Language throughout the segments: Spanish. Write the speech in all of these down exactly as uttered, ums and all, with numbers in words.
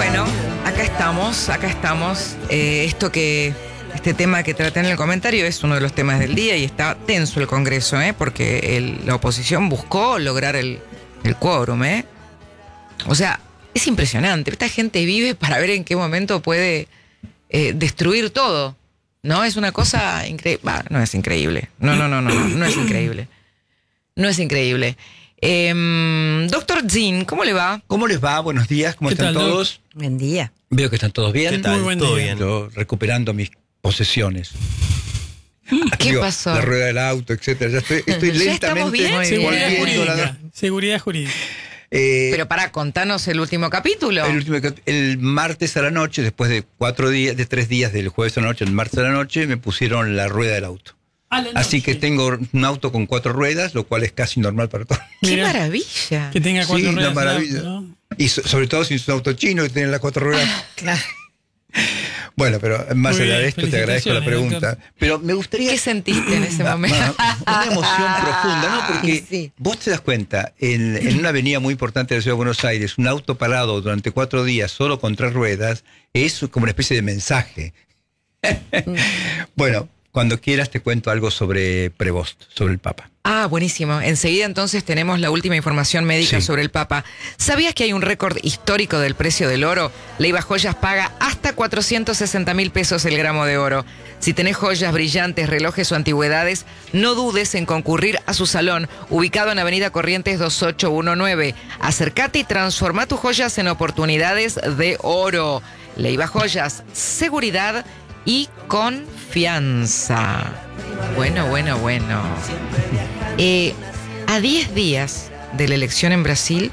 Bueno, acá estamos, acá estamos. Eh, esto que, este tema que traté en el comentario es uno de los temas del día y está tenso el Congreso, ¿eh? Porque el, la oposición buscó lograr el, el quórum, ¿eh? O sea, es impresionante. Esta gente vive para ver en qué momento puede eh, destruir todo, ¿no? Es una cosa increíble. Bah, no es increíble. No, no, no, no, no, no es increíble. No es increíble. Eh, Doctor Zin, ¿cómo le va? ¿Cómo les va? Buenos días, ¿cómo están tal, todos? Doc? Buen día. Veo que están todos bien. ¿Qué tal? Muy buen Todo día. bien. Yo recuperando mis posesiones. ¿Qué Digo, pasó? La rueda del auto, etcétera. Ya estoy, estoy ¿Ya estamos lentamente bien? Seguridad volviendo a la- jurídica. Seguridad jurídica. Eh, Pero pará, contanos el último capítulo. el, último, el martes a la noche, después de cuatro días, de tres días del jueves a la noche, el martes a la noche, me pusieron la rueda del auto. Así que tengo un auto con cuatro ruedas, lo cual es casi normal para todos. ¡Qué Mira, maravilla! que tenga cuatro Sí, ruedas. una maravilla. ¿no? Y so- sobre todo si es un auto chino que tiene las cuatro ruedas. Claro. Bueno, pero más Muy allá bien, de esto, te agradezco la felicitaciones, pregunta. Pero me gustaría... ¿Qué sentiste en ese Ma- momento? ma- Una emoción profunda, ¿no? Porque Sí. vos te das cuenta, en, en una avenida muy importante de la ciudad de Buenos Aires, un auto parado durante cuatro días solo con tres ruedas es como una especie de mensaje. Bueno, cuando quieras te cuento algo sobre Prevost, sobre el Papa. Ah, buenísimo. Enseguida entonces tenemos la última información médica Sí. sobre el Papa. ¿Sabías que hay un récord histórico del precio del oro? Leiva Joyas paga hasta cuatrocientos sesenta mil pesos el gramo de oro. Si tenés joyas, brillantes, relojes o antigüedades, no dudes en concurrir a su salón, ubicado en Avenida Corrientes dos ocho uno nueve. Acércate y transforma tus joyas en oportunidades de oro. Leiva Joyas, seguridad y confianza. Bueno, bueno, bueno. Eh, a diez días de la elección en Brasil,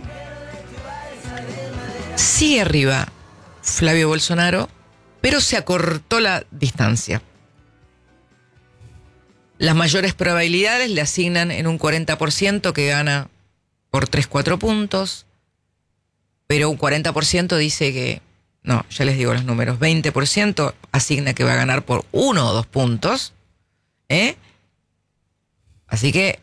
sigue arriba Flavio Bolsonaro, pero se acortó la distancia. Las mayores probabilidades le asignan en un cuarenta por ciento que gana por tres cuatro puntos, pero un cuarenta por ciento dice que, no, ya les digo los números, veinte por ciento asigna que va a ganar por uno o dos puntos, ¿eh? Así que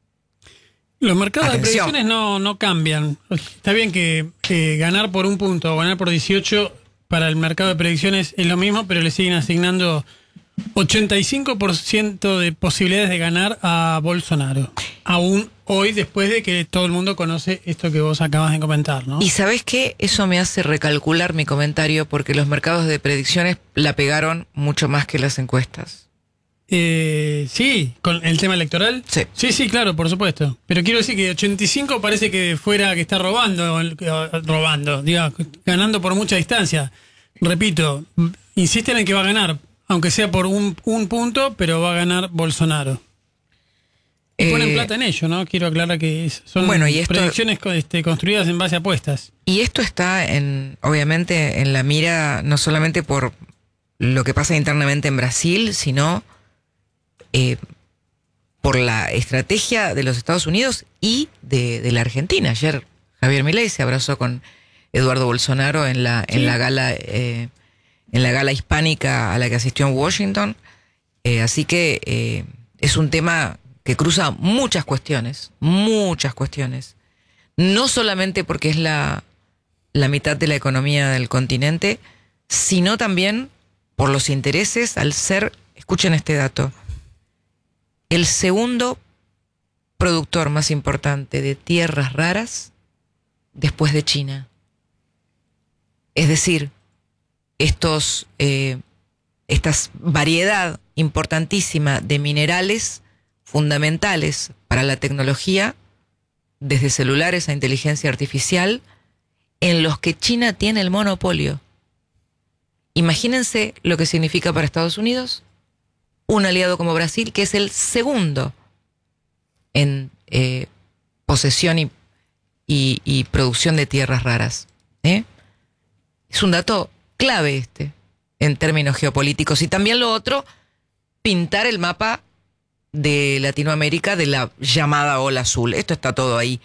Los mercados Atención. de predicciones no, no cambian. Está bien que eh, ganar por un punto o ganar por dieciocho para el mercado de predicciones es lo mismo, pero le siguen asignando ochenta y cinco por ciento de posibilidades de ganar a Bolsonaro. Aún hoy, después de que todo el mundo conoce esto que vos acabas de comentar, ¿no? Y ¿sabés qué? Eso me hace recalcular mi comentario porque los mercados de predicciones la pegaron mucho más que las encuestas. Eh, sí, con el tema electoral. Sí. Sí, sí, claro, por supuesto. Pero quiero decir que ochenta y cinco parece que fuera que está robando, el- eh, robando, diga, ganando por mucha distancia. Repito, insisten en que va a ganar, aunque sea por un, un punto, pero va a ganar Bolsonaro. Y ponen Eh, plata en ello, ¿no? Quiero aclarar que es- son Bueno, y esto- predicciones co- este, construidas en base a apuestas. Y esto está en, obviamente, en la mira no solamente por lo que pasa internamente en Brasil, sino eh, por la estrategia de los Estados Unidos y de, de la Argentina. Ayer Javier Milei se abrazó con Eduardo Bolsonaro en la, en Sí. la gala, eh, en la gala hispánica a la que asistió en Washington. Eh, así que eh, es un tema que cruza muchas cuestiones, muchas cuestiones. No solamente porque es la, la mitad de la economía del continente, sino también por los intereses al ser, escuchen este dato, el segundo productor más importante de tierras raras después de China. Es decir, estos, eh, esta variedad importantísima de minerales fundamentales para la tecnología, desde celulares a inteligencia artificial, en los que China tiene el monopolio. Imagínense lo que significa para Estados Unidos un aliado como Brasil, que es el segundo en eh, posesión y, y, y producción de tierras raras. ¿eh? Es un dato clave este, en términos geopolíticos. Y también lo otro, pintar el mapa de Latinoamérica de la llamada ola azul. Esto está todo ahí.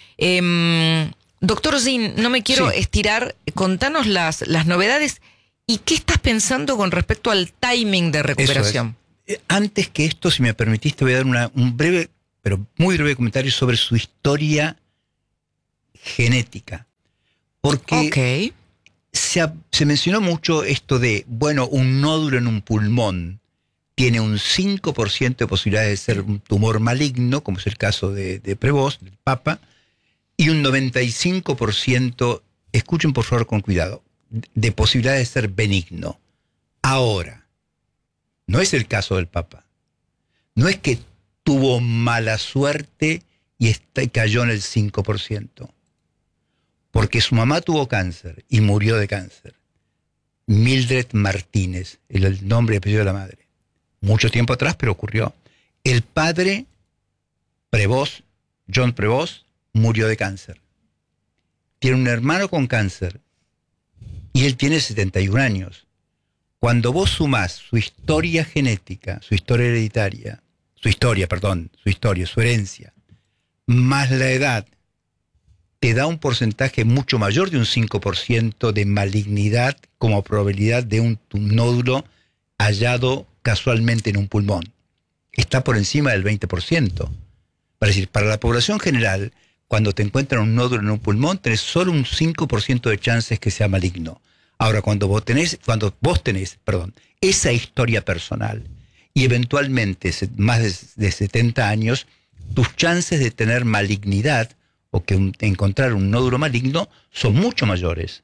Eh, doctor Zin, no me quiero Sí. estirar. Contanos las, las novedades y qué estás pensando con respecto al timing de recuperación. Eso es. Eh, Antes que esto, si me permitiste, voy a dar una, un breve, pero muy breve comentario sobre su historia genética. Porque Ok. se, ha, se mencionó mucho esto de, bueno, un nódulo en un pulmón tiene un cinco por ciento de posibilidades de ser un tumor maligno, como es el caso de, de Prevost, del Papa, y un noventa y cinco por ciento, escuchen por favor con cuidado, de posibilidades de ser benigno. Ahora, no es el caso del Papa. No es que tuvo mala suerte y está, cayó en el cinco por ciento. Porque su mamá tuvo cáncer y murió de cáncer. Mildred Martínez, el, el nombre y apellido de la madre. Mucho tiempo atrás, pero ocurrió. El padre, Prevost, John Prevost, murió de cáncer. Tiene un hermano con cáncer y él tiene setenta y un años. Cuando vos sumás su historia genética, su historia hereditaria, su historia, perdón, su historia, su herencia, más la edad, te da un porcentaje mucho mayor de un cinco por ciento de malignidad como probabilidad de un, un nódulo hallado casualmente en un pulmón. Está por encima del veinte por ciento. Para decir, para la población general, cuando te encuentran un nódulo en un pulmón, tenés solo un cinco por ciento de chances que sea maligno. Ahora, cuando vos tenés, cuando vos tenés, perdón, esa historia personal y eventualmente más de, de setenta años, tus chances de tener malignidad o que un, encontrar un nódulo maligno son mucho mayores.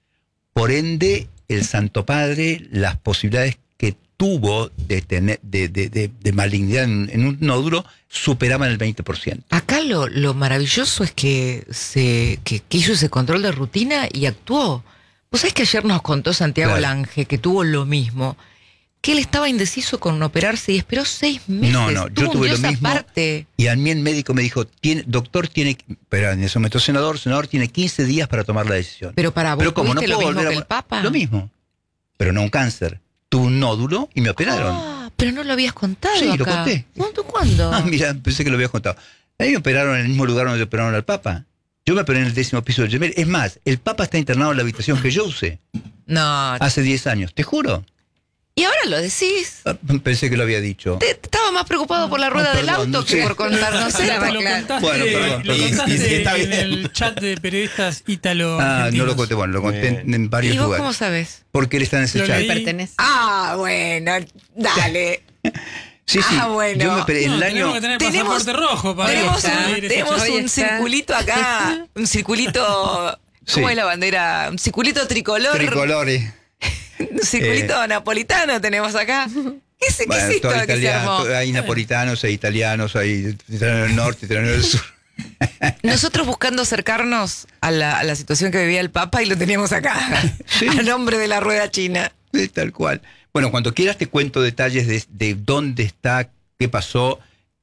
Por ende, el Santo Padre, las posibilidades que tuvo de, tener, de, de, de, de malignidad en, en un nódulo superaban el veinte por ciento. Acá lo, lo maravilloso es que, se, que, que hizo ese control de rutina y actuó. Vos sabés que ayer nos contó Santiago Claro. Lange, que tuvo lo mismo, que él estaba indeciso con operarse y esperó seis meses. No, no, yo Tuvo un tuve lo Dios mismo. aparte. Y a mí el médico me dijo, tiene, doctor, tiene, pero en ese momento senador, senador tiene quince días para tomar la decisión. Pero para vos, Pero como no ¿tuviste lo puedo mismo volver que a- el Papa? Lo mismo, pero no un cáncer. Tuve un nódulo y me operaron. Ah, pero no lo habías contado Sí, acá. lo conté. ¿Cuándo? ¿Cuándo? Ah, mira, pensé que lo habías contado. A mí me operaron en el mismo lugar donde operaron al Papa. Yo me operé en el décimo piso del Gemelli. Es más, el Papa está internado en la habitación que yo usé No. hace diez años, te juro. Y ahora lo decís. Ah, Pensé que lo había dicho. Te, estaba más preocupado por la rueda Ah, del perdón, auto sí. que por contarnos Lo esto. contaste, Bueno, perdón, lo perdón. contaste Y- y sí, está en bien. el chat de periodistas ítalo. Ah, no lo conté, bueno, lo conté en, en varios ¿Y vos lugares. cómo sabés? Porque él está en ese Lo chat. leí. Pertenece. Ah, bueno, dale. Sí, sí. Ah, bueno. Yo me operé en No, el tenemos año. que tener Tenemos- pasaporte rojo para Tenemos para un, ir a ese tenemos chat. Hoy un está. circulito acá, un circulito, ¿cómo Sí. es la bandera? Un circulito tricolor, Tricolores. un circulito napolitano tenemos acá. ¿Qué es, qué Bueno, es esto todo que se italiano, armó? todo- hay napolitanos, hay italianos, hay italianos del norte, italianos del sur. Nosotros buscando acercarnos a la, a la situación que vivía el Papa y lo teníamos acá, Sí. a nombre de la rueda china. Sí, tal cual. Bueno, cuando quieras te cuento detalles de, de dónde está, qué pasó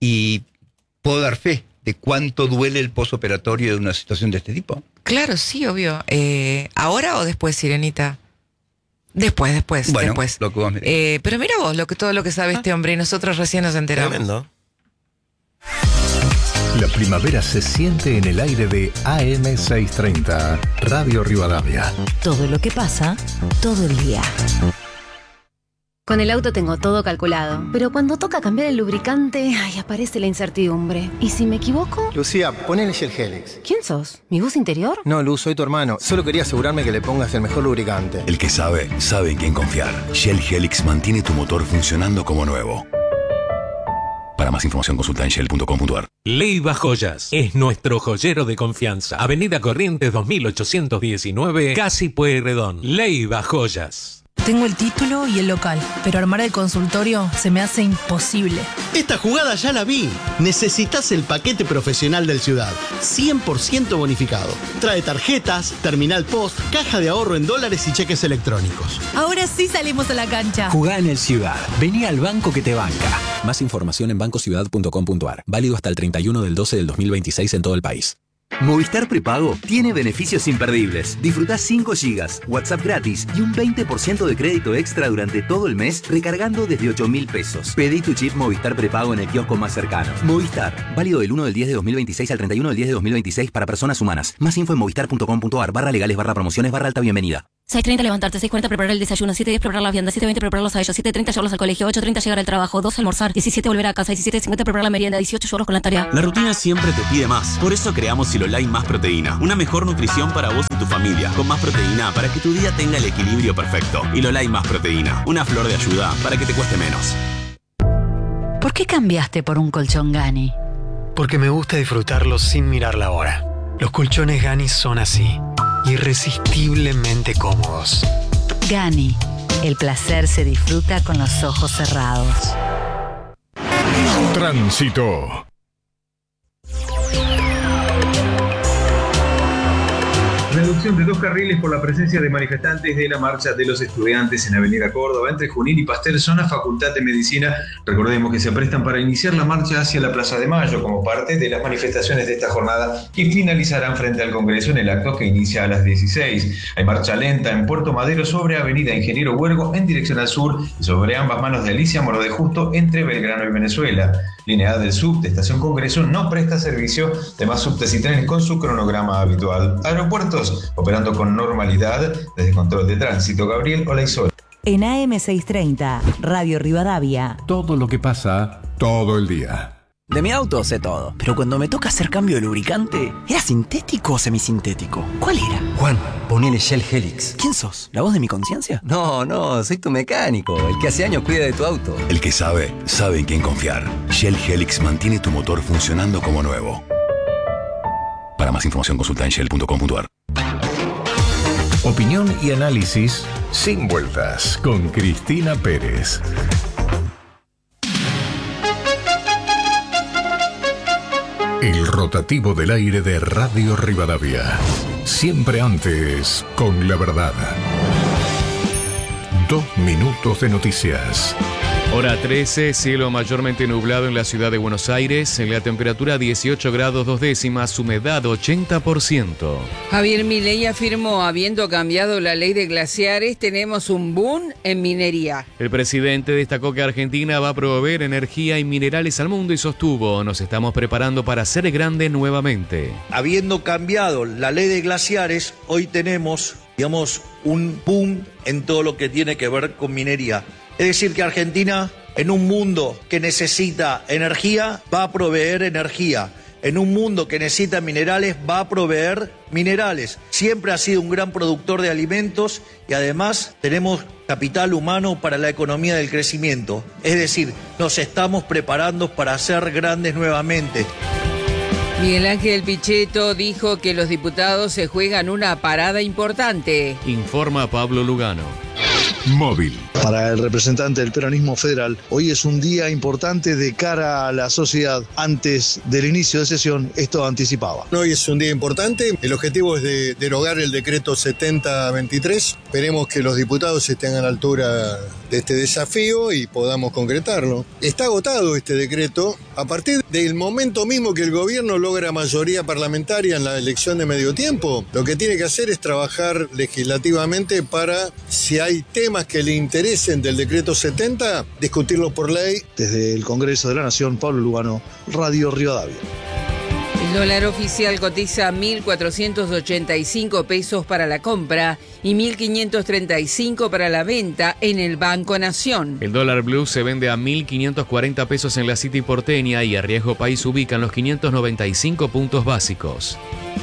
y puedo dar fe de cuánto duele el posoperatorio de una situación de este tipo. Claro, sí, obvio. Eh, ¿Ahora o después, Sirenita? Después, después, Bueno, después. lo que vos me digas. Eh, pero mira vos lo que, todo lo que sabe este hombre y nosotros recién nos enteramos. Tremendo. La primavera se siente en el aire de A M seiscientos treinta, Radio Rivadavia. Todo lo que pasa, todo el día. Con el auto tengo todo calculado, pero cuando toca cambiar el lubricante, ay, aparece la incertidumbre. ¿Y si me equivoco? Lucía, ponele Shell Helix. ¿Quién sos? ¿Mi voz interior? No, Luz, soy tu hermano. Solo quería asegurarme que le pongas el mejor lubricante. El que sabe, sabe en quién confiar. Shell Helix mantiene tu motor funcionando como nuevo. Para más información consulta en shell punto com punto a r. Leiva Joyas es nuestro joyero de confianza. Avenida Corrientes dos mil ochocientos diecinueve, Casi Pueyrredón. Leiva Joyas. Tengo el título y el local, pero armar el consultorio se me hace imposible. Esta jugada ya la vi. Necesitas el paquete profesional del Ciudad. cien por ciento bonificado. Trae tarjetas, terminal post, caja de ahorro en dólares y cheques electrónicos. Ahora sí salimos a la cancha. Jugá en el Ciudad. Vení al banco que te banca. Más información en banco ciudad punto com punto a r. Válido hasta el treinta y uno del doce del dos mil veintiséis en todo el país. Movistar Prepago tiene beneficios imperdibles. Disfrutá cinco gigas, WhatsApp gratis y un veinte por ciento de crédito extra durante todo el mes recargando desde ocho mil pesos. Pedí tu chip Movistar Prepago en el kiosco más cercano. Movistar. Válido del uno del diez de dos mil veintiséis al treinta y uno del diez de dos mil veintiséis para personas humanas. Más info en movistar punto com punto a r barra legales barra promociones barra alta bienvenida. seis treinta levantarte, seis cuarenta preparar el desayuno, siete diez preparar la vianda, siete veinte prepararlos a ellos, siete treinta llevarlos al colegio, ocho treinta llegar al trabajo, doce almorzar, diecisiete volver a casa, diecisiete cincuenta preparar la merienda, dieciocho llevarlos con la tarea. La rutina siempre te pide más. Por eso creamos Silolai Más Proteína. Una mejor nutrición para vos y tu familia. Con más proteína para que tu día tenga el equilibrio perfecto. Silolai Más Proteína. Una flor de ayuda para que te cueste menos. ¿Por qué cambiaste por un colchón Gani? Porque me gusta disfrutarlo sin mirar la hora. Los colchones Gani son así. Irresistiblemente cómodos. Gani, el placer se disfruta con los ojos cerrados. Tránsito. Reducción de dos carriles por la presencia de manifestantes de la marcha de los estudiantes en Avenida Córdoba, entre Junín y Pastel, zona Facultad de Medicina. Recordemos que se prestan para iniciar la marcha hacia la Plaza de Mayo como parte de las manifestaciones de esta jornada que finalizarán frente al Congreso en el acto que inicia a las dieciséis. Hay marcha lenta en Puerto Madero sobre Avenida Ingeniero Huergo en dirección al sur y sobre ambas manos de Alicia Moro de Justo entre Belgrano y Venezuela. Línea A del subte Estación Congreso no presta servicio, demás subtes y trenes con su cronograma habitual. Aeropuertos operando con normalidad desde Control de Tránsito. Gabriel Olaizola. En A M seiscientos treinta, Radio Rivadavia. Todo lo que pasa, todo el día. De mi auto sé todo, pero cuando me toca hacer cambio de lubricante, ¿era sintético o semisintético? ¿Cuál era? Juan, ponele Shell Helix. ¿Quién sos? ¿La voz de mi conciencia? No, no, soy tu mecánico, el que hace años cuida de tu auto. El que sabe, sabe en quién confiar. Shell Helix mantiene tu motor funcionando como nuevo. Para más información consulta en shell punto com punto a r. Opinión y análisis sin vueltas con Cristina Pérez. El rotativo del aire de Radio Rivadavia. Siempre antes con la verdad. Dos minutos de noticias. Hora trece, cielo mayormente nublado en la ciudad de Buenos Aires, en la temperatura dieciocho grados dos décimas, humedad ochenta por ciento. Javier Milei afirmó, habiendo cambiado la ley de glaciares, tenemos un boom en minería. El presidente destacó que Argentina va a proveer energía y minerales al mundo y sostuvo, nos estamos preparando para ser grande nuevamente. Habiendo cambiado la ley de glaciares, hoy tenemos, digamos, un boom en todo lo que tiene que ver con minería. Es decir, que Argentina, en un mundo que necesita energía, va a proveer energía. En un mundo que necesita minerales, va a proveer minerales. Siempre ha sido un gran productor de alimentos y además tenemos capital humano para la economía del crecimiento. Es decir, nos estamos preparando para ser grandes nuevamente. Miguel Ángel Pichetto dijo que los diputados se juegan una parada importante. Informa Pablo Lugano. Móvil. Para el representante del peronismo federal, hoy es un día importante de cara a la sociedad. Antes del inicio de sesión, esto anticipaba. Hoy es un día importante. El objetivo es de derogar el decreto setenta veintitrés. Esperemos que los diputados estén a la altura de este desafío y podamos concretarlo. Está agotado este decreto a partir del momento mismo que el gobierno logra mayoría parlamentaria en la elección de medio tiempo. Lo que tiene que hacer es trabajar legislativamente para, si hay temas que le interesen del decreto setenta, discutirlo por ley. Desde el Congreso de la Nación, Pablo Lugano, Radio Rivadavia. El dólar oficial cotiza mil cuatrocientos ochenta y cinco pesos para la compra y mil quinientos treinta y cinco para la venta en el Banco Nación. El dólar blue se vende a mil quinientos cuarenta pesos en la City porteña y a riesgo país ubican los quinientos noventa y cinco puntos básicos.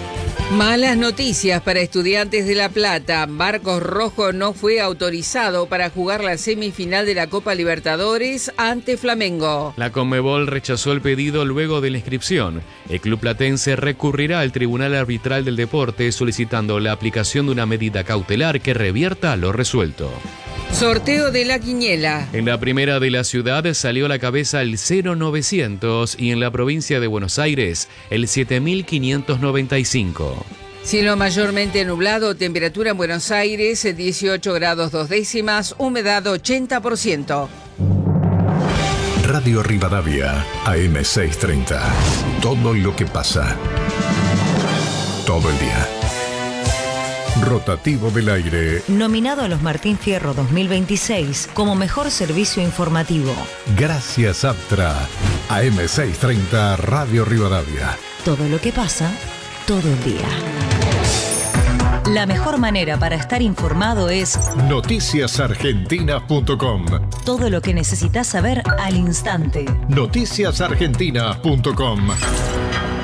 Malas noticias para Estudiantes de La Plata. Marcos Rojo no fue autorizado para jugar la semifinal de la Copa Libertadores ante Flamengo. La Conmebol rechazó el pedido luego de la inscripción. El club platense recurrirá al Tribunal Arbitral del Deporte solicitando la aplicación de una medida cautelar que revierta lo resuelto. Sorteo de la quiniela. En la primera de la ciudad salió a la cabeza el cero novecientos y en la provincia de Buenos Aires el siete mil quinientos noventa y cinco. Cielo mayormente nublado, temperatura en Buenos Aires dieciocho grados dos décimas, humedad ochenta por ciento. Radio Rivadavia, A M seiscientos treinta. Todo lo que pasa. Todo el día. Rotativo del aire. Nominado a los Martín Fierro dos mil veintiséis como mejor servicio informativo. Gracias, Aptra. A M seiscientos treinta, Radio Rivadavia. Todo lo que pasa, todo el día. La mejor manera para estar informado es noticias argentinas punto com. todo lo que necesitas saber al instante. noticias argentinas punto com.